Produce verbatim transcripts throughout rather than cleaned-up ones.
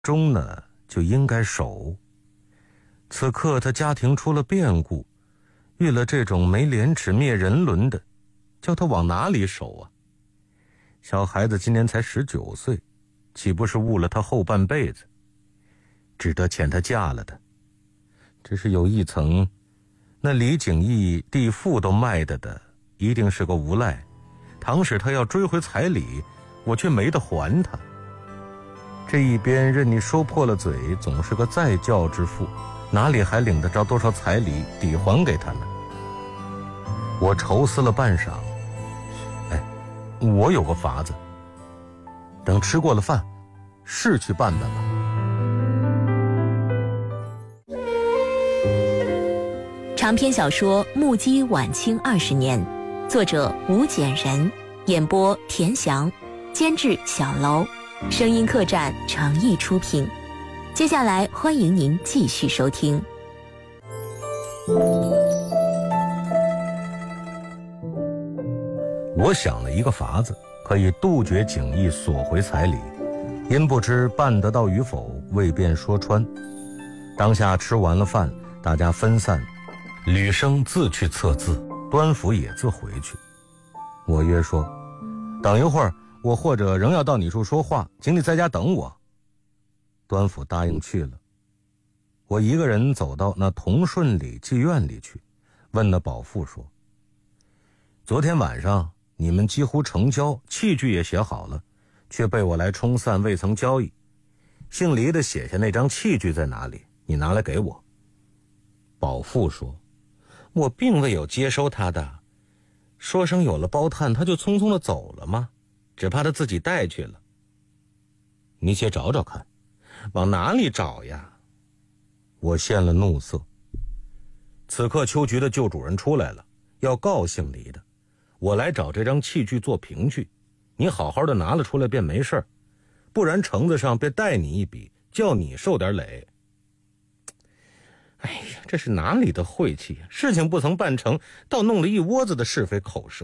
终呢就应该守。此刻他家庭出了变故，遇了这种没廉耻灭人伦的，叫他往哪里守啊？小孩子今年才十九岁，岂不是误了他后半辈子？只得遣他嫁了的。只是有一层，那李景义地父都卖的的，一定是个无赖。倘使他要追回彩礼，我却没得还他。这一边任你说破了嘴，总是个再教之妇，哪里还领得着多少彩礼抵还给他呢？我愁思了半晌，哎，我有个法子，等吃过了饭，是去办办吧。 长篇小说《目击晚清二十年》，作者吴简人，演播田翔，监制小楼，声音客栈诚意出品。接下来欢迎您继续收听。 我想了一个法子，可以杜绝景义索回彩礼，因不知办得到与否，未便说穿。当下吃完了饭，大家分散，吕生自去测字，端府也自回去。我约说，等一会儿我或者仍要到你处说话，请你在家等我。端府答应去了。我一个人走到那同顺里妓院里去，问那保妇说，昨天晚上你们几乎成交，器具也写好了，却被我来冲散，未曾交易。姓黎的写下那张器具在哪里？你拿来给我。保妇说，我并未有接收他的，说声有了包探，他就匆匆的走了吗？只怕他自己带去了。你且找找看。往哪里找呀？我现了怒色。此刻秋菊的旧主人出来了，要告姓黎的，我来找这张器具做凭据，你好好的拿了出来便没事，不然橙子上便带你一笔，叫你受点累。哎呀，这是哪里的晦气呀！事情不曾办成，倒弄了一窝子的是非口舌。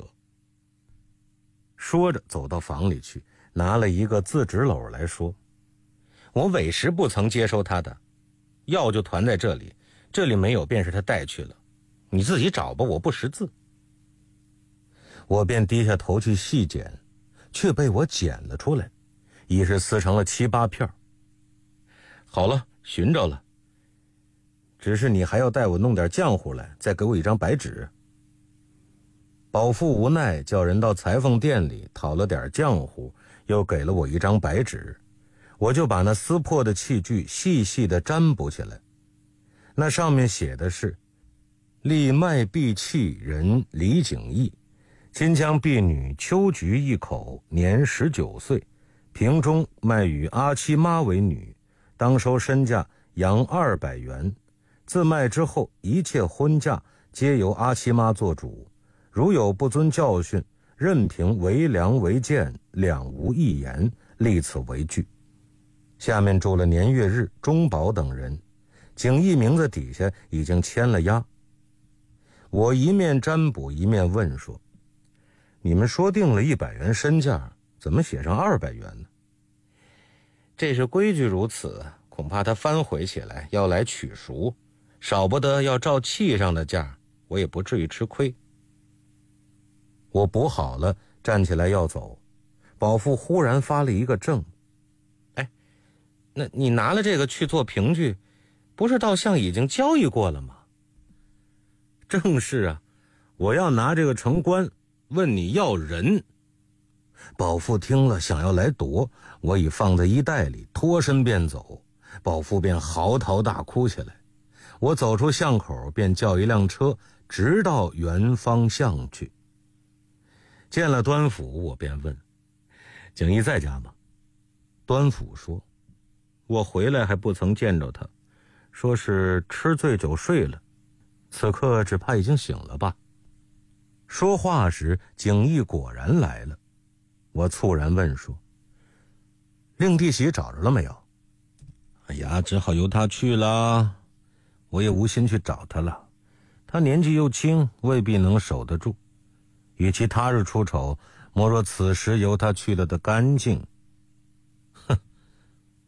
说着走到房里去，拿了一个字纸篓来说，我委实不曾接收他的，药就团在这里，这里没有便是他带去了，你自己找吧，我不识字。我便低下头去细捡，却被我捡了出来，已是撕成了七八片。好了，寻着了，只是你还要带我弄点浆糊来，再给我一张白纸。保妇无奈，叫人到裁缝店里讨了点浆糊，又给了我一张白纸，我就把那撕破的器具细细地占卜起来。那上面写的是，立卖婢器人李景义，金枪婢女秋菊一口，年十九岁，平中卖与阿七妈为女，当收身价洋二百元，自卖之后一切婚嫁皆由阿七妈做主，如有不遵教训，任凭为良为贱，两无一言，立此为据。下面注了年月日、中保等人，景义名字底下已经签了押。我一面占卜一面问说，你们说定了一百元身价，怎么写上二百元呢？这是规矩如此，恐怕他翻回起来要来取赎，少不得要照契上的价，我也不至于吃亏。我补好了，站起来要走，保妇忽然发了一个怔，哎，那你拿了这个去做凭据，不是倒像已经交易过了吗？正是啊，我要拿这个城关，问你要人。保妇听了想要来夺，我已放在衣袋里，脱身便走，保妇便嚎啕大哭起来。我走出巷口，便叫一辆车，直到原方向去。见了端府，我便问，景义在家吗？端府说，我回来还不曾见着他，说是吃醉酒睡了，此刻只怕已经醒了吧。说话时，景义果然来了。我猝然问说，令弟媳找着了没有？哎呀，只好由他去了，我也无心去找他了，他年纪又轻，未必能守得住，与其他日出丑，莫若此时由他去了的干净。哼，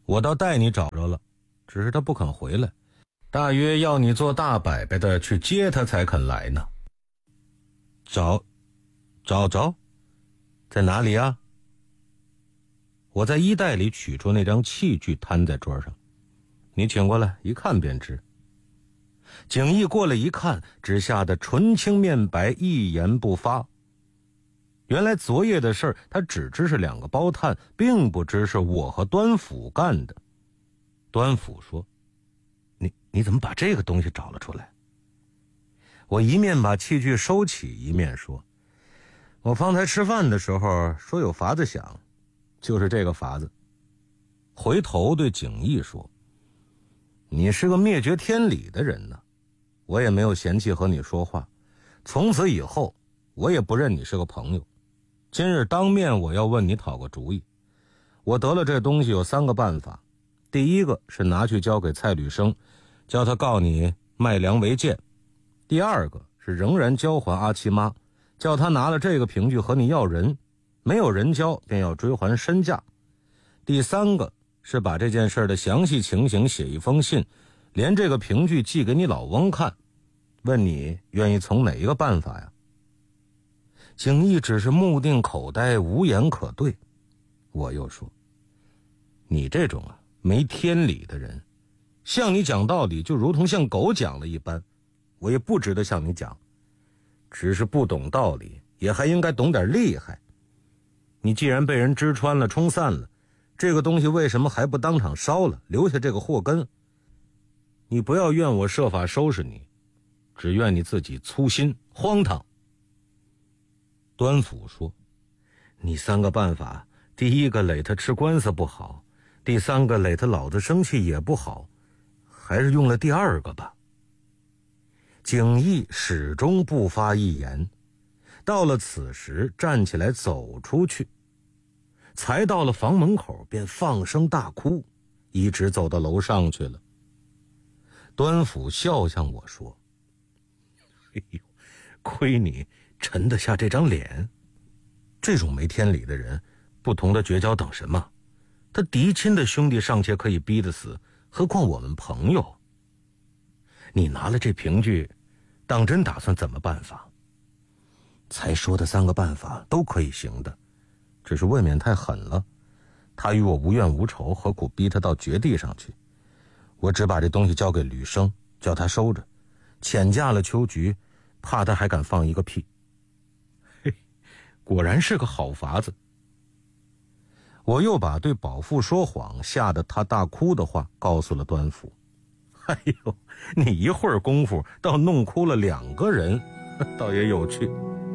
我倒带你找着了，只是他不肯回来，大约要你做大摆摆的去接他才肯来呢。找找着在哪里啊？我在衣袋里取出那张器具，摊在桌上，你请过来一看便知。景逸过来一看，只吓得唇青面白，一言不发。原来昨夜的事儿，他只知是两个包探，并不知是我和端府干的。端府说：你你怎么把这个东西找了出来？我一面把器具收起，一面说：我方才吃饭的时候说有法子想，就是这个法子。回头对景逸说：你是个灭绝天理的人呢，我也没有嫌弃和你说话，从此以后我也不认你是个朋友。今日当面我要问你讨个主意，我得了这东西有三个办法。第一个是拿去交给蔡履生，叫他告你卖粮为贱。第二个是仍然交还阿七妈，叫他拿了这个凭据和你要人，没有人交便要追还身价。第三个是把这件事的详细情形写一封信，连这个凭据寄给你老翁看，问你愿意从哪一个办法呀？景逸只是目定口呆，无言可对。我又说：你这种啊没天理的人，向你讲道理就如同向狗讲了一般，我也不值得向你讲，只是不懂道理也还应该懂点厉害。你既然被人支穿了冲散了，这个东西为什么还不当场烧了，留下这个祸根？你不要怨我设法收拾你，只怨你自己粗心荒唐。端府说：你三个办法，第一个累他吃官司不好，第三个累他老子生气也不好，还是用了第二个吧。景逸始终不发一言，到了此时站起来走出去，才到了房门口便放声大哭，一直走到楼上去了。端府笑向我说：哎呦，亏你沉得下这张脸，这种没天理的人，不同的绝交等什么？他嫡亲的兄弟尚且可以逼得死，何况我们朋友？你拿了这凭据，当真打算怎么办法？才说的三个办法都可以行的，只是未免太狠了。他与我无怨无仇，何苦逼他到绝地上去？我只把这东西交给吕生，叫他收着，遣嫁了秋菊，怕他还敢放一个屁。嘿，果然是个好法子。我又把对保父说谎吓得他大哭的话告诉了端府。哎呦，你一会儿功夫倒弄哭了两个人，倒也有趣。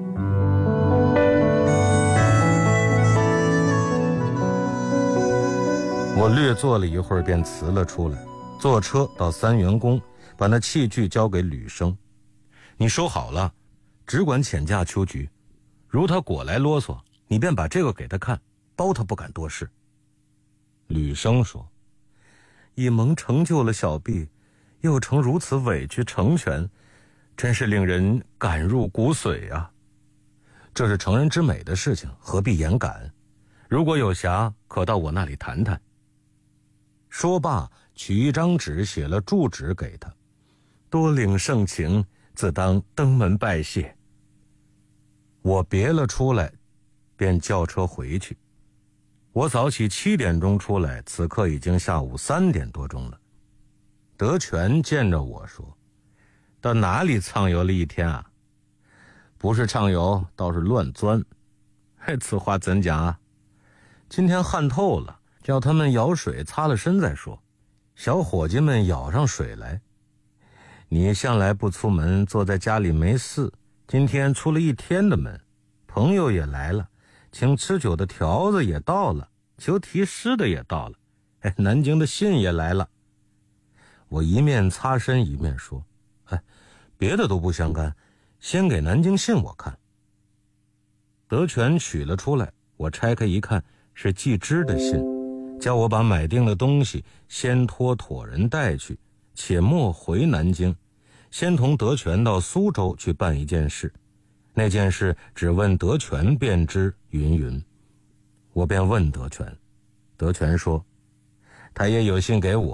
我略坐了一会儿便辞了出来，坐车到三元宫，把那器具交给吕生。你收好了，只管遣嫁秋菊，如他果来啰嗦，你便把这个给他看，包他不敢多事。吕生说：一蒙成就了小婢，又成如此委屈成全，真是令人感入骨髓啊。这是成人之美的事情，何必言感？如果有暇，可到我那里谈谈。说罢，取一张纸写了住址给他，多领盛情，自当登门拜谢。我别了出来，便叫车回去。我早起七点钟出来，此刻已经下午三点多钟了。德全见着我说：到哪里畅游了一天啊？不是畅游，倒是乱钻。嘿，此话怎讲啊？今天旱透了，叫他们舀水擦了身再说。小伙计们舀上水来。你向来不出门，坐在家里没事，今天出了一天的门，朋友也来了，请吃酒的条子也到了，求题诗的也到了，哎，南京的信也来了。我一面擦身一面说：哎，别的都不相干，先给南京信我看。德全取了出来，我拆开一看，是季之的信，叫我把买定的东西先托妥人带去，且莫回南京，先同德全到苏州去办一件事，那件事只问德全便知，云云。我便问德全，德全说： 他也有信给我。